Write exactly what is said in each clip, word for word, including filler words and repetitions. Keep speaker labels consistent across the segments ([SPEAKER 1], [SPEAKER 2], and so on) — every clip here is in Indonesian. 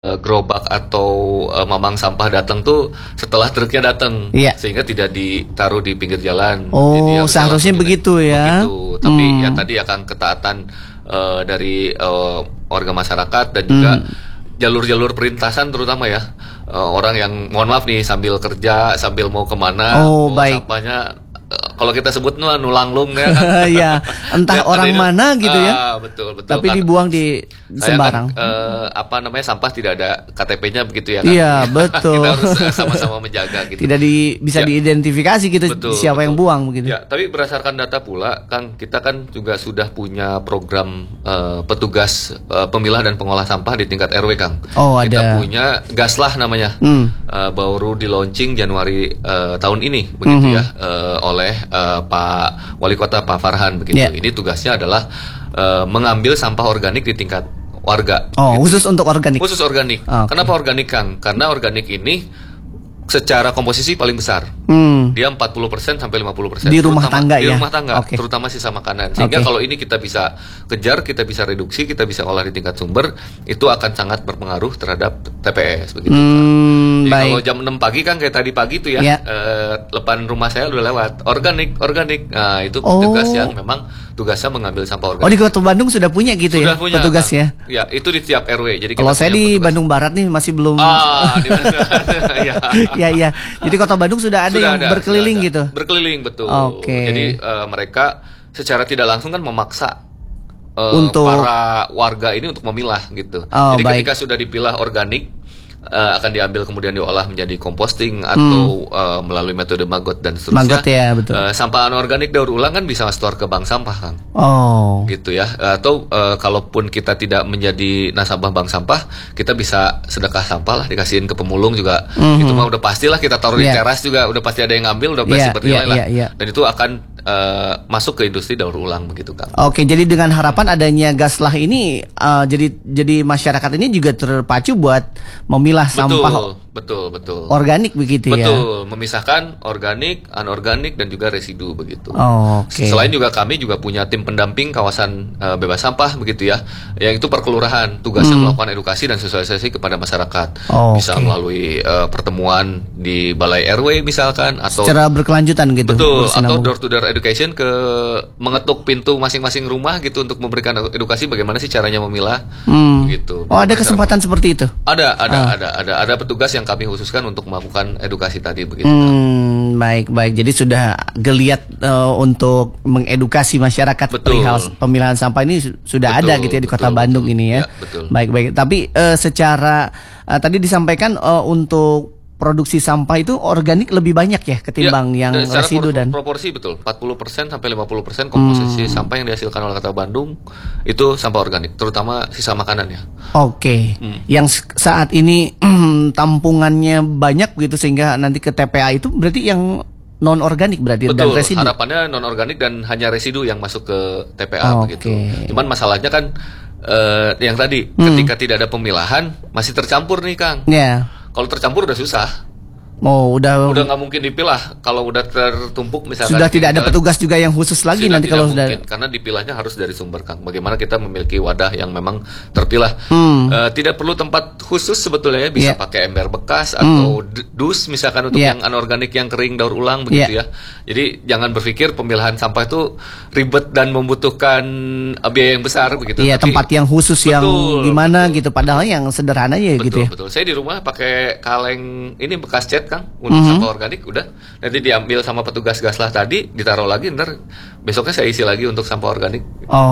[SPEAKER 1] uh, gerobak atau uh, mamang sampah datang tuh setelah truknya datang,
[SPEAKER 2] iya.
[SPEAKER 1] sehingga tidak ditaruh di pinggir jalan.
[SPEAKER 2] Oh,
[SPEAKER 1] jadi
[SPEAKER 2] seharusnya begitu ya.
[SPEAKER 1] Begitu. Tapi
[SPEAKER 2] hmm.
[SPEAKER 1] ya tadi akan ketaatan uh, dari uh, warga masyarakat dan juga hmm. jalur-jalur perintasan terutama ya, uh, orang yang mohon maaf nih sambil kerja sambil mau kemana,
[SPEAKER 2] oh,
[SPEAKER 1] mau
[SPEAKER 2] baik.
[SPEAKER 1] sampahnya kalau kita sebut nulanglung ya kan.
[SPEAKER 2] Ya, entah orang
[SPEAKER 1] itu,
[SPEAKER 2] mana gitu ya.
[SPEAKER 1] Ah, betul betul.
[SPEAKER 2] Tapi dibuang di sembarang.
[SPEAKER 1] Kan, uh, apa namanya sampah tidak ada K T P-nya begitu ya kan.
[SPEAKER 2] Iya, betul.
[SPEAKER 1] Kita harus sama-sama menjaga gitu.
[SPEAKER 2] Tidak di, bisa ya. diidentifikasi gitu betul, siapa betul. yang buang begitu.
[SPEAKER 1] Ya, tapi berdasarkan data pula Kang, kita kan juga sudah punya program uh, petugas uh, pemilah dan pengolah sampah di tingkat R W Kang.
[SPEAKER 2] Oh,
[SPEAKER 1] kita
[SPEAKER 2] ada.
[SPEAKER 1] punya Gaslah namanya.
[SPEAKER 2] Hmm.
[SPEAKER 1] Uh, baru di launching Januari uh, tahun ini begitu
[SPEAKER 2] mm-hmm.
[SPEAKER 1] ya uh, oleh uh, Pak Wali Kota Pak Farhan begitu. Yeah. Ini tugasnya adalah uh, mengambil sampah organik di tingkat warga.
[SPEAKER 2] Oh, gitu. Khusus untuk organik.
[SPEAKER 1] Khusus organik. Okay. Kenapa organik Kang? Karena organik ini secara komposisi paling besar. Hmm. Dia empat puluh persen sampai lima puluh persen
[SPEAKER 2] di rumah
[SPEAKER 1] terutama,
[SPEAKER 2] tangga
[SPEAKER 1] di
[SPEAKER 2] ya.
[SPEAKER 1] rumah tangga,
[SPEAKER 2] okay.
[SPEAKER 1] terutama sisa makanan. Sehingga okay. kalau ini kita bisa kejar, kita bisa reduksi, kita bisa olah di tingkat sumber, itu akan sangat berpengaruh terhadap T P S begitu.
[SPEAKER 2] Hmm,
[SPEAKER 1] Jadi
[SPEAKER 2] baik.
[SPEAKER 1] kalau jam enam pagi kan kayak tadi pagi tuh ya,
[SPEAKER 2] yeah.
[SPEAKER 1] eh, depan rumah saya udah lewat organik, organik. Nah, itu
[SPEAKER 2] oh.
[SPEAKER 1] petugas yang memang tugasnya mengambil sampah organik.
[SPEAKER 2] Oh, di Kota Bandung sudah punya gitu
[SPEAKER 1] sudah
[SPEAKER 2] ya
[SPEAKER 1] punya,
[SPEAKER 2] petugas
[SPEAKER 1] kan?
[SPEAKER 2] ya?
[SPEAKER 1] Ya, itu di tiap R W. Jadi
[SPEAKER 2] kalau saya di
[SPEAKER 1] petugas.
[SPEAKER 2] Bandung Barat nih masih belum.
[SPEAKER 1] Ah, di ya.
[SPEAKER 2] ya, ya. Jadi Kota Bandung sudah ada sudah yang ada, berkeliling ada. gitu.
[SPEAKER 1] Berkeliling betul.
[SPEAKER 2] Oke. Okay.
[SPEAKER 1] Jadi uh, mereka secara tidak langsung kan memaksa uh,
[SPEAKER 2] untuk
[SPEAKER 1] para warga ini untuk memilah gitu.
[SPEAKER 2] Oh,
[SPEAKER 1] Jadi
[SPEAKER 2] baik.
[SPEAKER 1] ketika sudah dipilah organik, uh, akan diambil kemudian diolah menjadi composting atau hmm. uh, melalui metode maggot dan seterusnya.
[SPEAKER 2] Maggot ya, betul.
[SPEAKER 1] Uh, sampah anorganik daur ulang kan bisa store ke bank sampah kan.
[SPEAKER 2] Oh.
[SPEAKER 1] Gitu ya. Atau uh, kalaupun kita tidak menjadi nasabah bank sampah, kita bisa sedekah sampah lah, dikasihin ke pemulung juga. Mm-hmm. Itu mah udah pastilah, kita taruh yeah. di teras juga udah pasti ada yang ngambil, udah pasti yeah, bernilai yeah, lah. Yeah, yeah. Dan itu akan uh, masuk ke industri daur ulang begitu kan.
[SPEAKER 2] Oke, jadi dengan harapan adanya Gaslah ini uh, jadi jadi masyarakat ini juga terpacu buat memilah
[SPEAKER 1] betul,
[SPEAKER 2] sampah
[SPEAKER 1] betul betul
[SPEAKER 2] organik begitu
[SPEAKER 1] betul,
[SPEAKER 2] ya.
[SPEAKER 1] Betul, memisahkan organik, anorganik dan juga residu begitu.
[SPEAKER 2] Oh, oke.
[SPEAKER 1] Selain juga kami juga punya tim pendamping kawasan uh, bebas sampah begitu ya. Yang itu per kelurahan, tugasnya hmm. melakukan edukasi dan sosialisasi kepada masyarakat.
[SPEAKER 2] Oh,
[SPEAKER 1] bisa
[SPEAKER 2] okay.
[SPEAKER 1] melalui uh, pertemuan di balai R W misalkan atau
[SPEAKER 2] secara berkelanjutan gitu.
[SPEAKER 1] Betul, atau door to door education ke mengetuk pintu masing-masing rumah gitu untuk memberikan edukasi bagaimana sih caranya memilah
[SPEAKER 2] hmm.
[SPEAKER 1] gitu.
[SPEAKER 2] Oh, ada kesempatan seperti itu?
[SPEAKER 1] Ada, ada,
[SPEAKER 2] ah.
[SPEAKER 1] ada, ada, ada petugas yang kami khususkan untuk melakukan edukasi tadi begitu.
[SPEAKER 2] Hmm, baik, baik. Jadi sudah geliat uh, untuk mengedukasi masyarakat perihal pemilahan sampah ini sudah betul, ada gitu ya di Kota betul, Bandung betul. ini ya. ya
[SPEAKER 1] betul.
[SPEAKER 2] Baik, baik. Tapi uh, secara uh, tadi disampaikan uh, untuk produksi sampah itu organik lebih banyak ya ketimbang ya, yang
[SPEAKER 1] dan
[SPEAKER 2] residu dan
[SPEAKER 1] proporsi betul empat puluh persen sampai lima puluh persen komposisi hmm. sampah yang dihasilkan oleh Kota Bandung itu sampah organik, terutama sisa makanan ya.
[SPEAKER 2] Oke. Okay. Hmm. Yang saat ini tampungannya banyak begitu sehingga nanti ke T P A itu berarti yang non organik berarti
[SPEAKER 1] betul,
[SPEAKER 2] dan residu.
[SPEAKER 1] Harapannya non organik dan hanya residu yang masuk ke T P A oh, begitu.
[SPEAKER 2] Okay.
[SPEAKER 1] Cuman masalahnya kan uh, yang tadi hmm. ketika tidak ada pemilahan masih tercampur nih Kang.
[SPEAKER 2] Iya. Yeah.
[SPEAKER 1] Kalau tercampur udah susah.
[SPEAKER 2] Oh, udah
[SPEAKER 1] udah nggak mungkin dipilah kalau udah tertumpuk misalkan.
[SPEAKER 2] Sudah tidak ada petugas juga yang khusus lagi nanti kalau sudah.
[SPEAKER 1] Karena dipilahnya harus dari sumber Kang. Bagaimana kita memiliki wadah yang memang terpilah. Hmm. Uh, tidak perlu tempat khusus sebetulnya ya. Bisa yeah. pakai ember bekas atau hmm. dus misalkan untuk yeah. yang anorganik yang kering daur ulang begitu yeah. ya. Jadi jangan berpikir pemilahan sampah itu ribet dan membutuhkan biaya yang besar begitu.
[SPEAKER 2] Iya, yeah, tempat yang khusus betul, yang gimana
[SPEAKER 1] betul,
[SPEAKER 2] gitu. Padahal betul. yang sederhana ya
[SPEAKER 1] betul,
[SPEAKER 2] gitu ya.
[SPEAKER 1] Betul. Saya di rumah pakai kaleng ini bekas cat Kang untuk mm-hmm. sampah organik udah nanti diambil sama petugas Gaslah tadi ditaruh lagi ntar besoknya saya isi lagi untuk sampah organik.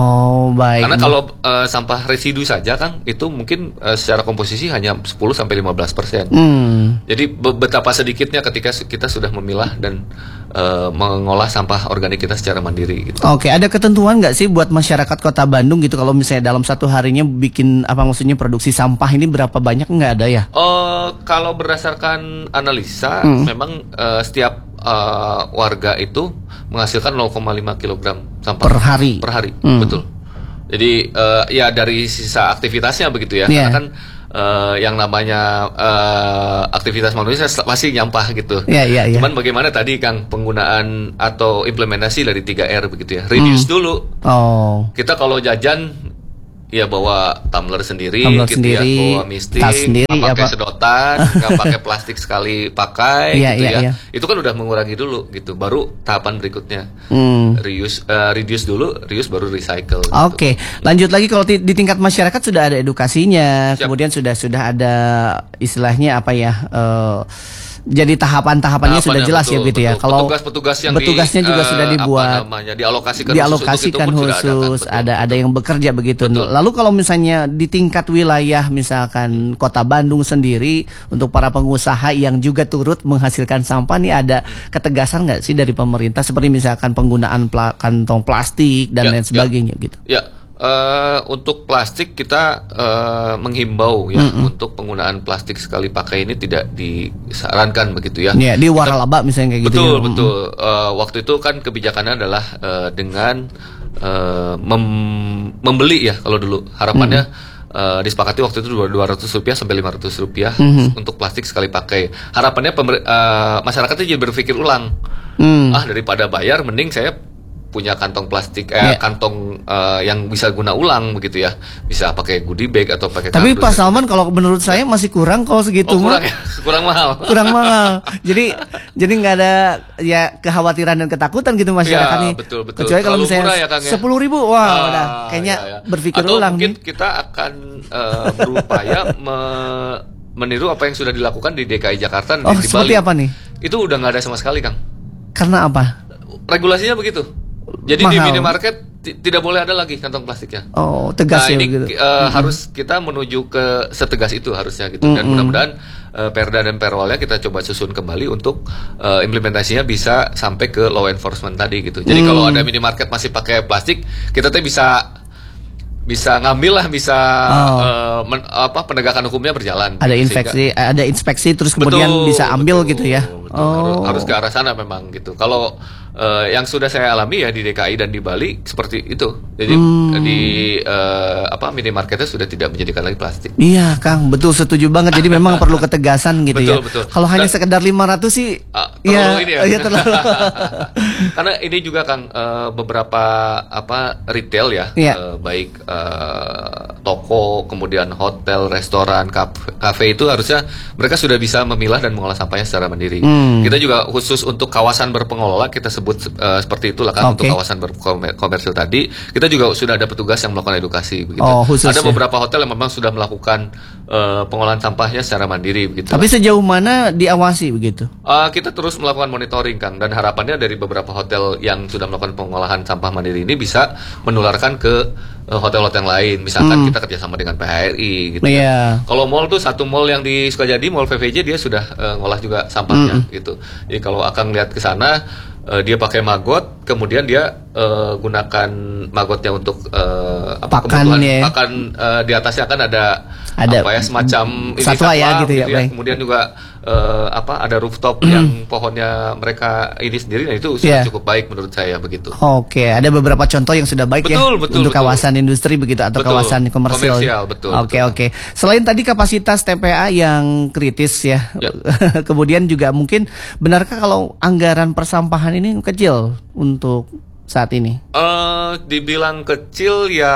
[SPEAKER 2] Oh baik.
[SPEAKER 1] Karena kalau uh, sampah residu saja Kang itu mungkin uh, secara komposisi hanya sepuluh sampai lima belas persen. Hmm. Jadi be- betapa sedikitnya ketika kita sudah memilah dan uh, mengolah sampah organik kita secara mandiri gitu.
[SPEAKER 2] Oke, ada ketentuan nggak sih buat masyarakat Kota Bandung gitu kalau misalnya dalam satu harinya bikin apa maksudnya produksi sampah ini berapa banyak, nggak ada ya?
[SPEAKER 1] Uh, kalau berdasarkan analisa hmm. memang uh, setiap uh, warga itu menghasilkan nol koma lima kilogram sampah
[SPEAKER 2] per hari.
[SPEAKER 1] Per hari,
[SPEAKER 2] hmm.
[SPEAKER 1] betul. Jadi uh, ya dari sisa aktivitasnya begitu ya. Yeah. Karena kan uh, yang namanya uh, aktivitas manusia pasti nyampah gitu.
[SPEAKER 2] Yeah, yeah, yeah.
[SPEAKER 1] Cuman bagaimana tadi Kang penggunaan atau implementasi dari tiga R begitu ya. Reduce hmm. dulu.
[SPEAKER 2] Oh.
[SPEAKER 1] Kita kalau jajan ya bawa tumbler sendiri,
[SPEAKER 2] tumbler
[SPEAKER 1] gitu
[SPEAKER 2] sendiri,
[SPEAKER 1] ya, bawa mistik,
[SPEAKER 2] tas sendiri,
[SPEAKER 1] nggak pakai
[SPEAKER 2] apa?
[SPEAKER 1] sedotan, nggak pakai plastik sekali pakai,
[SPEAKER 2] Iya,
[SPEAKER 1] gitu
[SPEAKER 2] iya,
[SPEAKER 1] ya.
[SPEAKER 2] iya.
[SPEAKER 1] Itu kan udah mengurangi dulu, gitu. Baru tahapan berikutnya,
[SPEAKER 2] Hmm.
[SPEAKER 1] reuse, uh, reduce dulu, reuse baru recycle. Gitu.
[SPEAKER 2] Oke, lanjut lagi kalau di, di tingkat masyarakat sudah ada edukasinya,
[SPEAKER 1] Siap.
[SPEAKER 2] kemudian sudah sudah ada istilahnya apa ya? Uh, jadi tahapan-tahapannya sudah jelas
[SPEAKER 1] betul,
[SPEAKER 2] ya gitu ya.
[SPEAKER 1] betul.
[SPEAKER 2] Kalau
[SPEAKER 1] petugas-petugas yang
[SPEAKER 2] petugasnya
[SPEAKER 1] di,
[SPEAKER 2] juga
[SPEAKER 1] uh,
[SPEAKER 2] sudah dibuat,
[SPEAKER 1] apa namanya, dialokasikan,
[SPEAKER 2] dialokasikan
[SPEAKER 1] khusus,
[SPEAKER 2] khusus,
[SPEAKER 1] untuk itu pun sudah ada, kan?
[SPEAKER 2] ada
[SPEAKER 1] Betul,
[SPEAKER 2] ada yang bekerja begitu.
[SPEAKER 1] Betul.
[SPEAKER 2] Lalu kalau misalnya di tingkat wilayah, misalkan Kota Bandung sendiri, untuk para pengusaha yang juga turut menghasilkan sampah nih, ada ketegasan nggak sih dari pemerintah seperti misalkan penggunaan pla kantong plastik dan
[SPEAKER 1] Ya,
[SPEAKER 2] lain sebagainya gitu?
[SPEAKER 1] Ya. Uh, untuk plastik kita uh, menghimbau ya, mm-hmm. untuk penggunaan plastik sekali pakai ini tidak disarankan begitu ya.
[SPEAKER 2] Ya, di waralaba misalnya kayak gitu.
[SPEAKER 1] Betul
[SPEAKER 2] ya.
[SPEAKER 1] betul. Uh, waktu itu kan kebijakannya adalah uh, dengan uh, mem- membeli ya, kalau dulu harapannya. Mm-hmm. Uh, disepakati waktu itu dua ratus rupiah sampai lima ratus rupiah mm-hmm. untuk plastik sekali pakai. Harapannya pemer- uh, masyarakatnya jadi berpikir ulang. Mm. Ah, daripada bayar mending saya punya kantong plastik, eh, yeah. kantong uh, yang bisa guna ulang begitu ya, bisa pakai goodie bag atau pakai.
[SPEAKER 2] Tapi Pak Salman, kalau menurut saya masih kurang kalau segitu.
[SPEAKER 1] Oh, kurang ya, kurang mahal.
[SPEAKER 2] Kurang mahal. Jadi jadi nggak ada ya kekhawatiran dan ketakutan gitu masyarakat
[SPEAKER 1] ya,
[SPEAKER 2] nih.
[SPEAKER 1] Betul betul.
[SPEAKER 2] Kecuali kalau misalnya
[SPEAKER 1] ya,
[SPEAKER 2] sepuluh ya, ribu, wah
[SPEAKER 1] ah,
[SPEAKER 2] udah kayaknya ya, ya. berpikir
[SPEAKER 1] atau
[SPEAKER 2] ulang.
[SPEAKER 1] Mungkin
[SPEAKER 2] nih.
[SPEAKER 1] kita akan uh, berupaya me meniru apa yang sudah dilakukan di D K I Jakarta dan
[SPEAKER 2] oh,
[SPEAKER 1] di Bali.
[SPEAKER 2] Seperti apa nih?
[SPEAKER 1] Itu udah nggak ada sama sekali, Kang.
[SPEAKER 2] Karena apa?
[SPEAKER 1] Regulasinya begitu. Jadi mahal. Di minimarket tidak boleh ada lagi kantong plastiknya.
[SPEAKER 2] Oh, tegas
[SPEAKER 1] nah,
[SPEAKER 2] ya
[SPEAKER 1] ini
[SPEAKER 2] gitu.
[SPEAKER 1] uh, mm-hmm. harus kita menuju ke setegas itu harusnya gitu. Mm-hmm. Dan mudah-mudahan uh, Perda dan Perwalnya kita coba susun kembali untuk uh, implementasinya bisa sampai ke law enforcement tadi gitu. Jadi mm. kalau ada minimarket masih pakai plastik, kita tuh bisa bisa ngambil lah, bisa oh. uh, men, apa penegakan hukumnya berjalan.
[SPEAKER 2] Ada inspeksi, sehingga, ada inspeksi terus kemudian betul, bisa ambil
[SPEAKER 1] betul,
[SPEAKER 2] gitu ya.
[SPEAKER 1] Betul,
[SPEAKER 2] oh.
[SPEAKER 1] harus, harus ke arah sana memang gitu. Kalau uh, yang sudah saya alami ya di D K I dan di Bali seperti itu. Jadi hmm. di uh, apa minimarketnya sudah tidak menjadikan lagi plastik.
[SPEAKER 2] Iya, Kang, betul, setuju banget. Jadi memang perlu ketegasan gitu
[SPEAKER 1] betul,
[SPEAKER 2] ya.
[SPEAKER 1] Betul.
[SPEAKER 2] Kalau hanya sekedar lima ratus sih
[SPEAKER 1] uh, ya, ini ya.
[SPEAKER 2] ya terlalu.
[SPEAKER 1] Karena ini juga Kang uh, beberapa apa retail ya, ya. Uh, baik uh, toko, kemudian hotel, restoran, kafe itu harusnya mereka sudah bisa memilah dan mengolah sampahnya secara mandiri. Hmm. Kita juga khusus untuk kawasan berpengelola kita sebut uh, seperti itulah kan, okay. Untuk kawasan berkomersil tadi kita juga sudah ada petugas yang melakukan edukasi begitu.
[SPEAKER 2] Oh, khusus,
[SPEAKER 1] ada
[SPEAKER 2] ya?
[SPEAKER 1] beberapa hotel yang memang sudah melakukan uh, pengolahan sampahnya secara mandiri begitu.
[SPEAKER 2] Tapi sejauh mana diawasi begitu?
[SPEAKER 1] Uh, kita terus melakukan monitoring Kang, dan harapannya dari beberapa hotel yang sudah melakukan pengolahan sampah mandiri ini bisa menularkan ke hotel-hotel yang lain, misalkan hmm. kita kerjasama dengan P H R I gitu.
[SPEAKER 2] Yeah.
[SPEAKER 1] Kan. Kalau mall tuh satu mall yang di Sukajadi, Mall V V J dia sudah uh, ngolah juga sampahnya hmm. gitu. Jadi kalau akan lihat ke sana, uh, dia pakai maggot, kemudian dia uh, gunakan magotnya untuk uh, apa
[SPEAKER 2] pakan,
[SPEAKER 1] kebutuhan
[SPEAKER 2] ya.
[SPEAKER 1] pakan uh, di atasnya kan ada,
[SPEAKER 2] ada
[SPEAKER 1] apa ya semacam
[SPEAKER 2] satwa ya gitu, gitu ya.
[SPEAKER 1] ya. Kemudian juga uh, apa ada rooftop mm. yang pohonnya mereka ini sendiri, nah itu sudah yeah. cukup baik menurut saya begitu.
[SPEAKER 2] Oke, ada beberapa contoh yang sudah baik
[SPEAKER 1] betul,
[SPEAKER 2] ya
[SPEAKER 1] betul,
[SPEAKER 2] untuk
[SPEAKER 1] betul.
[SPEAKER 2] kawasan industri begitu atau betul. kawasan komersial.
[SPEAKER 1] Komersial, betul.
[SPEAKER 2] Oke,
[SPEAKER 1] betul.
[SPEAKER 2] oke. Selain tadi kapasitas T P A yang kritis ya, ya. Kemudian juga mungkin benarkah kalau anggaran persampahan ini kecil untuk saat ini?
[SPEAKER 1] Uh, dibilang kecil ya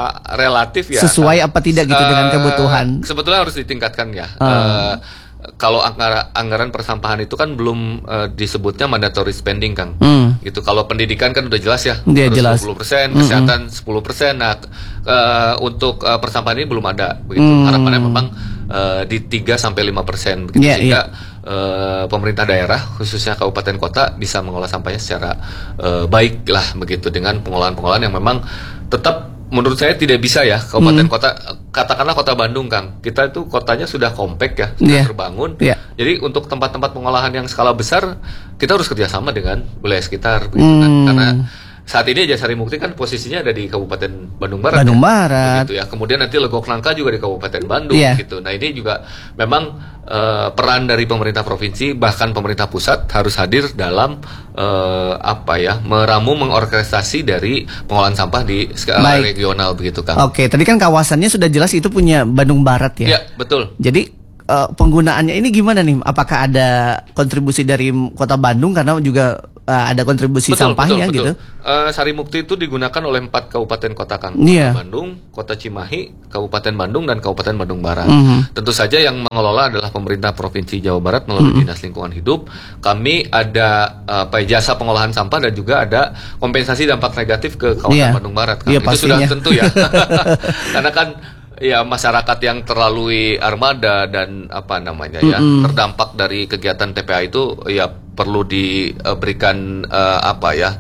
[SPEAKER 1] relatif ya.
[SPEAKER 2] Sesuai apa tidak gitu uh, dengan kebutuhan?
[SPEAKER 1] Sebetulnya harus ditingkatkan ya. Uh. Uh, kalau anggaran, anggaran persampahan itu kan belum uh, disebutnya mandatory spending Kang. Mm. Gitu. Kalau pendidikan kan udah jelas ya.
[SPEAKER 2] Dia
[SPEAKER 1] harus
[SPEAKER 2] jelas.
[SPEAKER 1] dua puluh persen, kesehatan mm-hmm. sepuluh persen. Nah, uh, untuk uh, persampahan ini belum ada begitu. Mm. Harapannya memang uh, di tiga sampai lima persen begitu yeah, sehingga yeah. Uh, pemerintah daerah khususnya kabupaten kota bisa mengolah sampahnya secara uh, baik lah begitu, dengan pengolahan-pengolahan yang memang tetap menurut saya tidak bisa ya kabupaten hmm. kota, katakanlah kota Bandung Kang, kita itu kotanya sudah kompak ya, sudah yeah. terbangun. Yeah. Jadi untuk tempat-tempat pengolahan yang skala besar kita harus kerjasama dengan wilayah sekitar begitu hmm. kan, karena saat ini Aja Sari Mukti kan posisinya ada di Kabupaten Bandung Barat.
[SPEAKER 2] Bandung ya? Barat.
[SPEAKER 1] Begitu ya. Kemudian nanti Legok Nangka juga di Kabupaten Bandung yeah. gitu. Nah, ini juga memang uh, peran dari pemerintah provinsi bahkan pemerintah pusat harus hadir dalam uh, apa ya? meramu mengorkestrasi dari pengolahan sampah di skala Baik. regional begitu Kang.
[SPEAKER 2] Oke, tadi kan kawasannya sudah jelas itu punya Bandung Barat ya.
[SPEAKER 1] Iya, betul.
[SPEAKER 2] Jadi uh, penggunaannya ini gimana nih? Apakah ada kontribusi dari Kota Bandung karena juga uh, ada kontribusi
[SPEAKER 1] betul,
[SPEAKER 2] sampahnya
[SPEAKER 1] betul,
[SPEAKER 2] gitu.
[SPEAKER 1] Betul. Uh, Sarimukti itu digunakan oleh empat kabupaten kota, Kang.
[SPEAKER 2] Yeah.
[SPEAKER 1] Kota Bandung, Kota Cimahi, Kabupaten Bandung, dan Kabupaten Bandung Barat.
[SPEAKER 2] Mm-hmm.
[SPEAKER 1] Tentu saja yang mengelola adalah pemerintah Provinsi Jawa Barat melalui mm-hmm. Dinas Lingkungan Hidup. Kami ada uh, apa jasa pengolahan sampah dan juga ada kompensasi dampak negatif ke kawasan yeah. Bandung Barat. Kang.
[SPEAKER 2] Yeah,
[SPEAKER 1] itu
[SPEAKER 2] pastinya.
[SPEAKER 1] sudah tentu ya. Karena kan ya masyarakat yang terlalui armada dan apa namanya ya mm-hmm. terdampak dari kegiatan T P A itu ya perlu diberikan uh, apa ya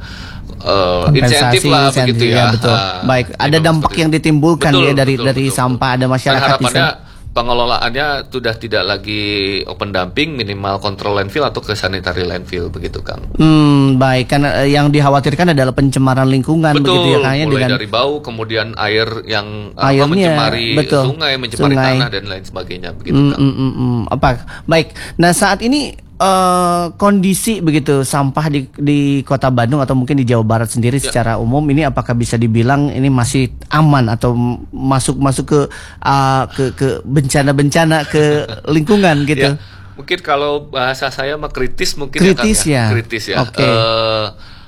[SPEAKER 1] uh, insentif lah
[SPEAKER 2] insentif,
[SPEAKER 1] begitu ya.
[SPEAKER 2] ya betul.
[SPEAKER 1] Uh,
[SPEAKER 2] Baik, ada dampak yang ditimbulkan
[SPEAKER 1] betul,
[SPEAKER 2] ya dari
[SPEAKER 1] betul,
[SPEAKER 2] dari
[SPEAKER 1] betul,
[SPEAKER 2] sampah
[SPEAKER 1] betul.
[SPEAKER 2] ada masyarakat.
[SPEAKER 1] Dan harapannya
[SPEAKER 2] bisa.
[SPEAKER 1] pengelolaannya sudah tidak lagi open dumping, minimal kontrol landfill atau ke sanitary landfill begitu, Kang.
[SPEAKER 2] Hmm, baik, karena yang dikhawatirkan adalah pencemaran lingkungan.
[SPEAKER 1] Betul,
[SPEAKER 2] begitu ya, Kang,
[SPEAKER 1] mulai
[SPEAKER 2] dengan
[SPEAKER 1] dari bau, kemudian air yang
[SPEAKER 2] airnya,
[SPEAKER 1] apa, mencemari
[SPEAKER 2] betul.
[SPEAKER 1] sungai, mencemari
[SPEAKER 2] Sungai.
[SPEAKER 1] tanah dan lain sebagainya begitu,
[SPEAKER 2] mm,
[SPEAKER 1] Kang.
[SPEAKER 2] mm, mm, mm. Apa? Baik. Nah, saat ini Uh, kondisi begitu sampah di di Kota Bandung atau mungkin di Jawa Barat sendiri ya. Secara umum ini apakah bisa dibilang ini masih aman atau masuk masuk ke uh, ke ke bencana-bencana ke lingkungan gitu?
[SPEAKER 1] Ya, mungkin kalau bahasa saya mah kritis mungkin
[SPEAKER 2] kritis
[SPEAKER 1] ya,
[SPEAKER 2] ya,
[SPEAKER 1] Kang, ya. Kritis ya.
[SPEAKER 2] Okay.
[SPEAKER 1] Uh,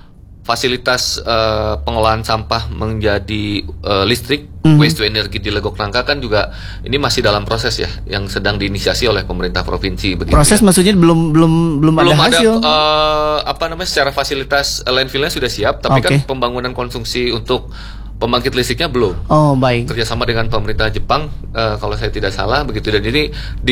[SPEAKER 1] fasilitas uh, pengolahan sampah menjadi uh, listrik, mm-hmm. waste to energy di Legok Nangka kan juga ini masih dalam proses ya, yang sedang diinisiasi oleh pemerintah provinsi. Begitu
[SPEAKER 2] proses
[SPEAKER 1] ya.
[SPEAKER 2] Maksudnya belum belum belum,
[SPEAKER 1] belum
[SPEAKER 2] ada hasil.
[SPEAKER 1] Ada, uh, apa namanya secara fasilitas landfillnya sudah siap, tapi
[SPEAKER 2] okay.
[SPEAKER 1] kan pembangunan konsumsi untuk pembangkit listriknya belum.
[SPEAKER 2] Oh baik.
[SPEAKER 1] Kerjasama dengan pemerintah Jepang, uh, kalau saya tidak salah begitu, dan ini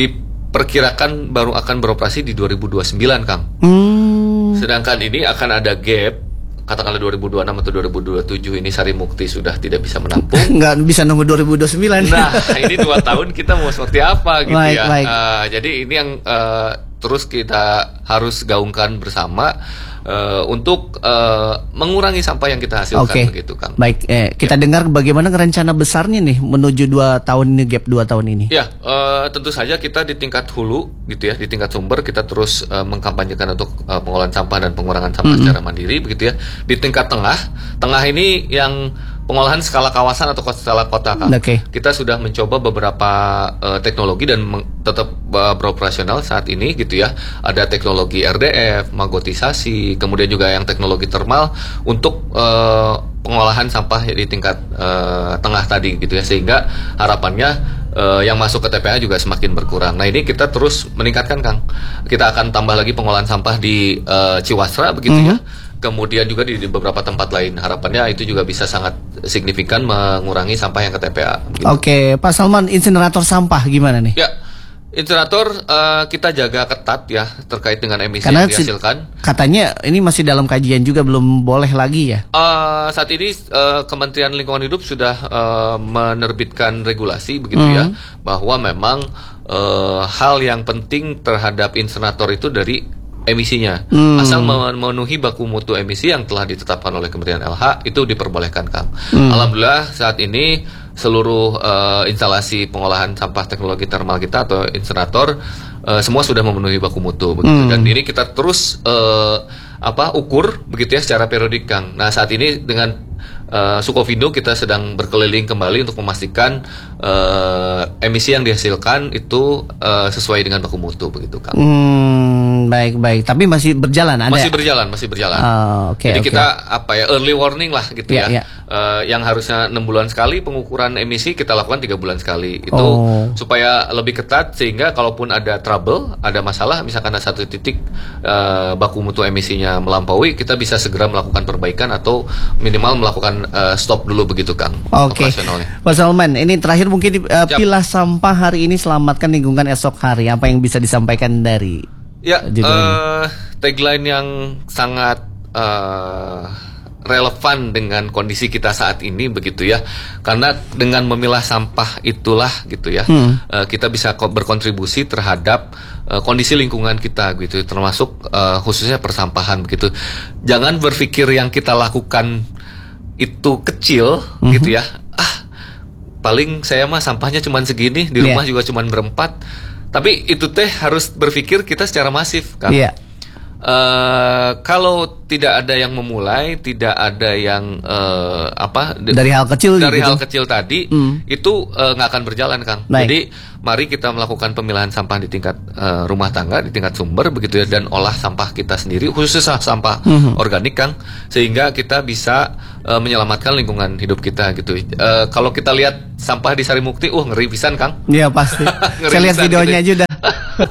[SPEAKER 1] diperkirakan baru akan beroperasi di dua ribu dua puluh sembilan, Kang.
[SPEAKER 2] Hmm.
[SPEAKER 1] Sedangkan ini akan ada gap. Katakanlah dua ribu dua puluh enam atau dua ribu dua puluh tujuh ini Sarimukti sudah tidak bisa menampung.
[SPEAKER 2] Nggak bisa nunggu dua ribu dua puluh sembilan.
[SPEAKER 1] Nah, ini dua tahun kita mau seperti apa gitu
[SPEAKER 2] baik,
[SPEAKER 1] ya.
[SPEAKER 2] Baik.
[SPEAKER 1] Uh, jadi ini yang uh, terus kita harus gaungkan bersama uh, untuk uh, mengurangi sampah yang kita hasilkan
[SPEAKER 2] okay.
[SPEAKER 1] begitu, Kang.
[SPEAKER 2] Baik, eh, kita ya. dengar bagaimana rencana besarnya nih menuju dua tahun ini, gap dua tahun ini.
[SPEAKER 1] Ya, uh, tentu saja kita di tingkat hulu gitu ya, di tingkat sumber kita terus uh, mengkampanyekan untuk uh, pengolahan sampah dan pengurangan sampah mm-hmm. secara mandiri begitu ya. Di tingkat tengah, tengah ini yang pengolahan skala kawasan atau skala kota, Kang.
[SPEAKER 2] Okay.
[SPEAKER 1] Kita sudah mencoba beberapa uh, teknologi dan tetap uh, beroperasional saat ini gitu ya. Ada teknologi R D F, magotisasi, kemudian juga yang teknologi termal untuk uh, pengolahan sampah di tingkat uh, tengah tadi gitu ya, sehingga harapannya uh, yang masuk ke T P A juga semakin berkurang. Nah, ini kita terus meningkatkan, Kang. Kita akan tambah lagi pengolahan sampah di uh, Ciwasra begitu mm-hmm. ya. Kemudian juga di, di beberapa tempat lain. Harapannya itu juga bisa sangat signifikan mengurangi sampah yang ke T P A. Gitu.
[SPEAKER 2] Oke, Pak Salman, insinerator sampah gimana nih?
[SPEAKER 1] Ya, insinerator uh, kita jaga ketat ya terkait dengan emisi
[SPEAKER 2] Karena
[SPEAKER 1] yang dihasilkan.
[SPEAKER 2] Katanya ini masih dalam kajian juga, belum boleh lagi ya?
[SPEAKER 1] Uh, saat ini uh, Kementerian Lingkungan Hidup sudah uh, menerbitkan regulasi begitu
[SPEAKER 2] hmm.
[SPEAKER 1] ya, bahwa memang uh, hal yang penting terhadap insinerator itu dari emisinya, hmm. asal memenuhi baku mutu emisi yang telah ditetapkan oleh Kementerian L H itu diperbolehkan, Kang. Hmm. Alhamdulillah saat ini seluruh uh, instalasi pengolahan sampah teknologi termal kita atau insinerator uh, semua sudah memenuhi baku mutu begitu. Hmm. Dan ini kita terus uh, apa ukur begitu ya secara periodik, Kang. Nah, saat ini dengan Uh, Sukovindo kita sedang berkeliling kembali untuk memastikan uh, emisi yang dihasilkan itu uh, sesuai dengan baku mutu begitu, Kang.
[SPEAKER 2] Hmm, baik baik. Tapi masih berjalan ada.
[SPEAKER 1] Masih berjalan, masih berjalan.
[SPEAKER 2] Oh, okay,
[SPEAKER 1] Jadi
[SPEAKER 2] okay.
[SPEAKER 1] kita apa ya early warning lah gitu
[SPEAKER 2] yeah,
[SPEAKER 1] ya.
[SPEAKER 2] Yeah.
[SPEAKER 1] Uh, yang harusnya enam bulan sekali pengukuran emisi kita lakukan tiga bulan sekali. Itu
[SPEAKER 2] oh.
[SPEAKER 1] supaya lebih ketat sehingga kalaupun ada trouble, ada masalah, misalkan ada satu titik uh, baku mutu emisinya melampaui, kita bisa segera melakukan perbaikan atau minimal melakukan Uh, stop dulu begitu, Kang.
[SPEAKER 2] Oke, okay. Pak Salman, ini terakhir mungkin uh, pilah sampah hari ini, selamatkan lingkungan esok hari. Apa yang bisa disampaikan dari
[SPEAKER 1] ya uh, tagline yang sangat uh, relevan dengan kondisi kita saat ini begitu ya, karena dengan memilah sampah itulah gitu ya hmm. uh, kita bisa berkontribusi terhadap uh, kondisi lingkungan kita gitu, termasuk uh, khususnya persampahan begitu. Jangan berpikir yang kita lakukan itu kecil mm-hmm. gitu ya, ah paling saya mah sampahnya cuma segini, di rumah yeah. juga cuma berempat, tapi itu teh harus berpikir kita secara masif, kan.
[SPEAKER 2] Yeah.
[SPEAKER 1] Uh, kalau tidak ada yang memulai, tidak ada yang uh, apa
[SPEAKER 2] dari hal kecil,
[SPEAKER 1] dari
[SPEAKER 2] gitu.
[SPEAKER 1] hal kecil tadi, hmm. itu nggak uh, akan berjalan, Kang.
[SPEAKER 2] Baik.
[SPEAKER 1] Jadi mari kita melakukan pemilahan sampah di tingkat uh, rumah tangga, di tingkat sumber, begitu ya, dan olah sampah kita sendiri, khususnya sampah hmm. organik, Kang, sehingga kita bisa uh, menyelamatkan lingkungan hidup kita, gitu. Uh, kalau kita lihat sampah di Sarimukti, uh ngeri pisan, Kang.
[SPEAKER 2] Iya pasti. Saya lihat videonya gitu. aja udah.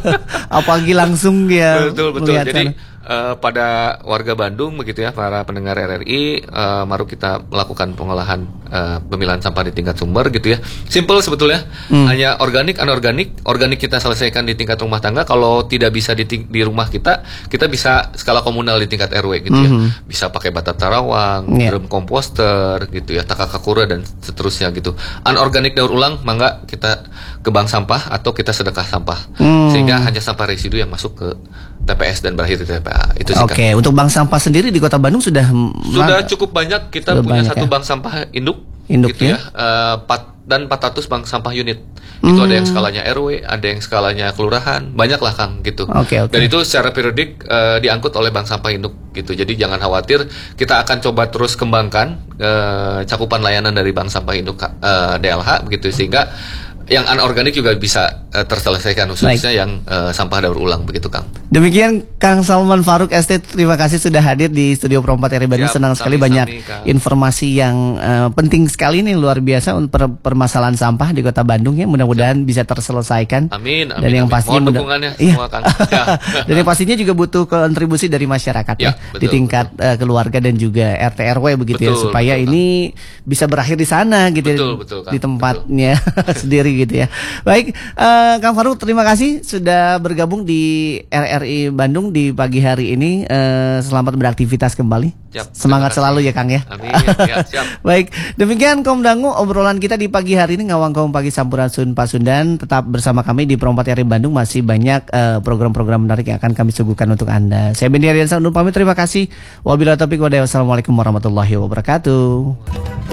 [SPEAKER 2] Apalagi langsung dia.
[SPEAKER 1] Betul betul. Jadi uh, pada warga Bandung begitu ya, para pendengar R R I, uh, mari kita melakukan pengolahan uh, pemilahan sampah di tingkat sumber gitu ya. Simple sebetulnya, hmm. hanya organik, anorganik. Organik kita selesaikan di tingkat rumah tangga. Kalau tidak bisa di, di rumah kita, kita bisa skala komunal di tingkat R W gitu ya. Hmm. Bisa pakai bata tarawang, yeah. drum komposter gitu ya, takakakura dan seterusnya gitu. Anorganik daur ulang, mangga kita ke bank sampah atau kita sedekah sampah. Hmm. Sehingga hanya sampah residu yang masuk ke T P S dan berakhir di T P A. Itu sih.
[SPEAKER 2] Oke, okay. Untuk bank sampah sendiri di Kota Bandung sudah
[SPEAKER 1] sudah cukup banyak. Kita sudah punya satu ya? bank sampah induk, induk gitu ya, uh, pat, dan empat ratus bank sampah unit. Hmm. Itu ada yang skalanya R W, ada yang skalanya kelurahan, banyak lah, Kang, gitu.
[SPEAKER 2] Okay, okay.
[SPEAKER 1] Dan itu secara periodik uh, diangkut oleh bank sampah induk gitu. Jadi jangan khawatir, kita akan coba terus kembangkan uh, cakupan layanan dari bank sampah induk uh, D L H begitu, sehingga yang anorganik juga bisa uh, terselesaikan, khususnya Baik. yang uh, sampah daur ulang begitu, Kang.
[SPEAKER 2] Demikian Kang Salman Farouk S T, terima kasih sudah hadir di studio Pro empat R I Bandung. Senang sekali sami, banyak sami, informasi yang uh, penting sekali nih, luar biasa untuk per permasalahan sampah di Kota Bandung ya. Mudah-mudahan bisa terselesaikan.
[SPEAKER 1] Amin, amin.
[SPEAKER 2] Dan yang
[SPEAKER 1] amin.
[SPEAKER 2] pastinya
[SPEAKER 1] Mohon dukungannya
[SPEAKER 2] iya.
[SPEAKER 1] semua, Kang. Ya.
[SPEAKER 2] Dan yang pastinya juga butuh kontribusi dari masyarakat ya, ya betul, di tingkat uh, keluarga dan juga R T R W begitu betul, ya, supaya betul, ini Kang. bisa berakhir di sana gitu
[SPEAKER 1] betul,
[SPEAKER 2] ya,
[SPEAKER 1] betul, Kang.
[SPEAKER 2] di tempatnya sendiri gitu ya. Baik, uh, Kang Farouk, terima kasih sudah bergabung di R R I Bandung di pagi hari ini. Uh, selamat beraktivitas kembali.
[SPEAKER 1] Siap,
[SPEAKER 2] Semangat selalu ya, Kang ya.
[SPEAKER 1] Amin. Ya, siap.
[SPEAKER 2] Baik, demikian Kom Dangu obrolan kita di pagi hari ini, ngawang Kom pagi Sampurasun Pasundan. Tetap bersama kami di Pro empat R I Bandung, masih banyak program-program uh, menarik yang akan kami suguhkan untuk Anda. Saya Benny Ariansa undur pamit, terima kasih. Wabillahi taufiq walhidayah. Wassalamualaikum warahmatullahi wabarakatuh.